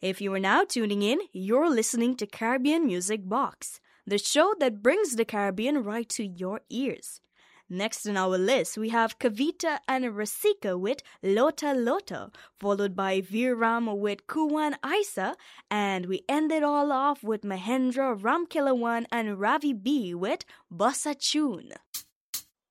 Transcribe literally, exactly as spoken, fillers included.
If you are now tuning in, you're listening to Caribbean Music Box, the show that brings the Caribbean right to your ears. Next on our list, we have Kavita and Rasika with Lota Lota, followed by Viram with Kuwan Isa, and we end it all off with Mahendra Ramkilawan and Ravi B with Bossa Tune.